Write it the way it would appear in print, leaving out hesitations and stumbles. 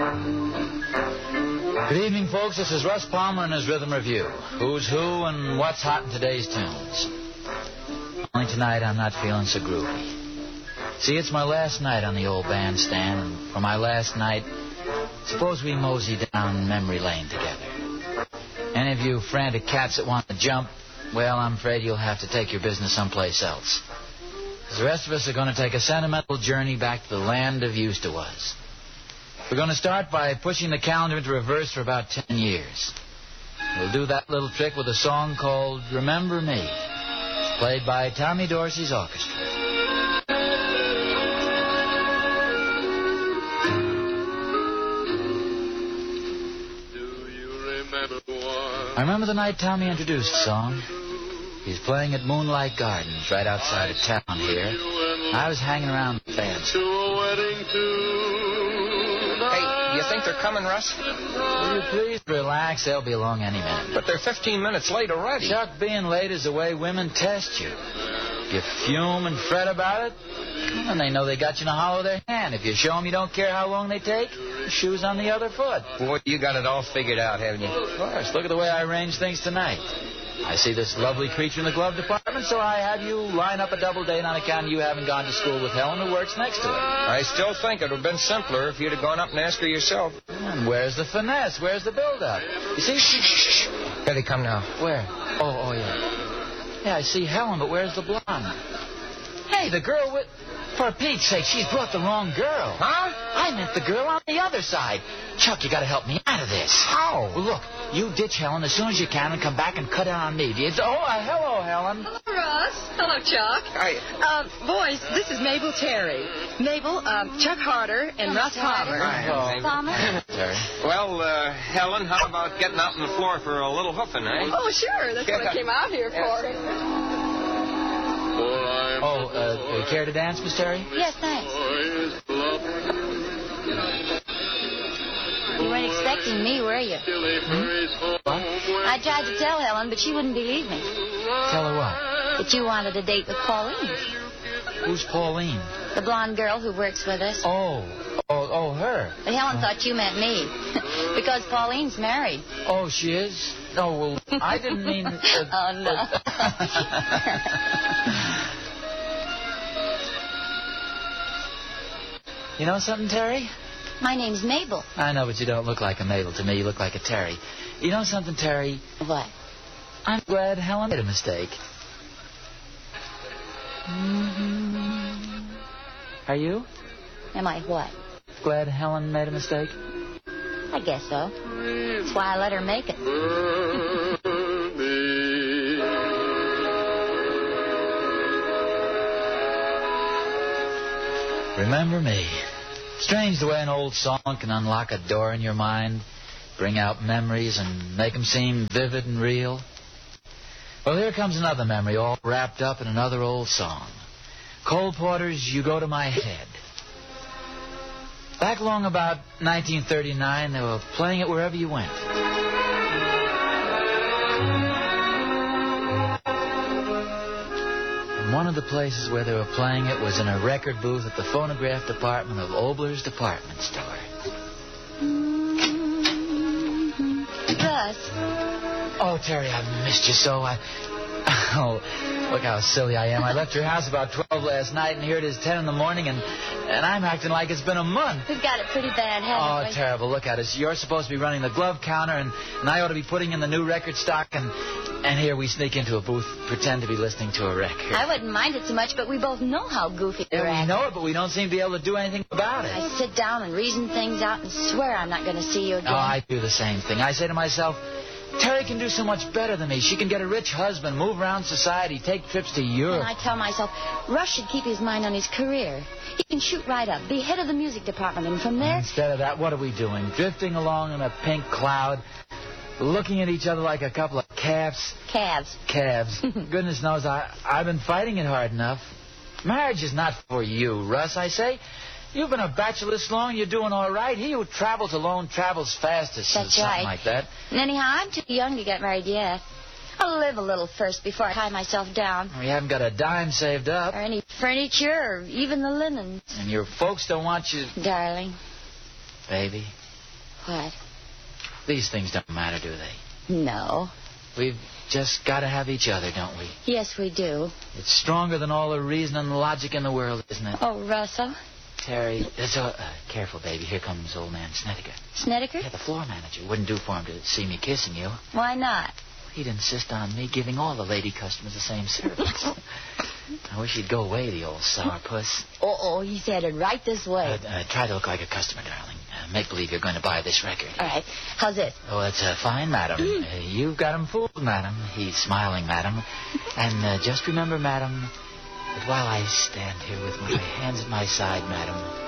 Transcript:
Good evening, folks. This is Russ Palmer and his Rhythm Review. Who's who and what's hot in today's tunes. Only tonight I'm not feeling so groovy. See, it's my last night on the old bandstand, and for my last night, suppose we mosey down memory lane together. Any of you frantic cats that want to jump, well, I'm afraid you'll have to take your business someplace else. 'Cause the rest of us are going to take a sentimental journey back to the land of used to was. We're going to start by pushing the calendar into reverse for about 10 years. We'll do that little trick with a song called Remember Me, played by Tommy Dorsey's orchestra. I remember the night Tommy introduced the song. He's playing at Moonlight Gardens right outside of town here. I was hanging around the fence. Hey, you think they're coming, Russ? Will you please relax? They'll be along any minute. But they're 15 minutes late already. Chuck, being late is the way women test you. You fume and fret about it, and they know they got you in the hollow of their hand. If you show them you don't care how long they take, the shoe's on the other foot. Boy, you got it all figured out, haven't you? Of course. Look at the way I arrange things tonight. I see this lovely creature in the glove department, so I have you line up a double date on account you haven't gone to school with Helen, who works next to her. I still think it would have been simpler if you'd have gone up and asked her yourself. And where's the finesse? Where's the build-up? You see... Shh. Here they come now. Where? Oh, yeah. Yeah, I see Helen, but where's the blonde? Hey, the girl with... For Pete's sake, she's brought the wrong girl. Huh? I meant the girl on the other side. Chuck, you got to help me out of this. How? Well, look, you ditch Helen as soon as you can and come back and cut down on me. Hello, Helen. Hello, Russ. Hello, Chuck. Hi. Boys, this is Mabel Terry. Mabel, Chuck Harder, and Russ Palmer. Hi, Palmer? Terry. Well, Helen, how about getting out on the floor for a little hoofing, eh? Oh, sure. That's what I came out here for. Care to dance, Miss Terry? Yes, thanks. You weren't expecting me, were you? What? I tried to tell Helen, but she wouldn't believe me. Tell her what? That you wanted a date with Pauline, Who's Pauline? the blonde girl who works with us. Oh, her. But Helen thought you meant me, because Pauline's married. Oh, she is? Oh, well, I didn't mean... Oh, no. You know something, Terry? My name's Mabel. I know, but you don't look like a Mabel to me. You look like a Terry. You know something, Terry? What? I'm glad Helen made a mistake. Are you? Am I what? Glad Helen made a mistake? I guess so. That's why I let her make it. Remember me. Strange the way an old song can unlock a door in your mind, bring out memories and make them seem vivid and real. Well, here comes another memory all wrapped up in another old song. Cole Porter's You Go to My Head. Back along about 1939, they were playing it wherever you went. And one of the places where they were playing it was in a record booth at the phonograph department of Obler's department store. Russ. Oh, Terry, I missed you so. Oh, look how silly I am. I left your house about 12 last night, and here it is 10 in the morning, and I'm acting like it's been a month. We've got it pretty bad, haven't we? Oh, terrible. Look at us. You're supposed to be running the glove counter, and I ought to be putting in the new record stock, and here we sneak into a booth, pretend to be listening to a record. I wouldn't mind it so much, but we both know how goofy you're We acting. know it, but we don't seem to be able to do anything about it. I sit down and reason things out and swear I'm not going to see you again. Oh, I do the same thing. I say to myself, Terry can do so much better than me. She can get a rich husband, move around society, take trips to Europe. And I tell myself, Russ should keep his mind on his career. He can shoot right up, be head of the music department, and from there... Instead of that, what are we doing? Drifting along in a pink cloud, looking at each other like a couple of calves. Calves. Goodness knows, I've been fighting it hard enough. Marriage is not for you, Russ, I say. You've been a bachelor this long, you're doing all right. He who travels alone travels fastest. That's something right. like that. And anyhow, I'm too young to get married yet. I'll live a little first before I tie myself down. We haven't got a dime saved up. Or any furniture, or even the linens. And your folks don't want you... Darling. Baby. What? These things don't matter, do they? No. We've just got to have each other, don't we? Yes, we do. It's stronger than all the reason and logic in the world, isn't it? Oh, Russell. Terry, careful, baby. Here comes old man Snedeker. Snedeker? Yeah, the floor manager. Wouldn't do for him to see me kissing you. Why not? He'd insist on me giving all the lady customers the same service. I wish he'd go away, the old sourpuss. Oh, he's headed right this way. Try to look like a customer, darling. Make believe you're going to buy this record. All right. How's this? Oh, that's fine, madam. You've got him fooled, madam. He's smiling, madam. And just remember, madam, that while I stand here with my hands at my side, madam,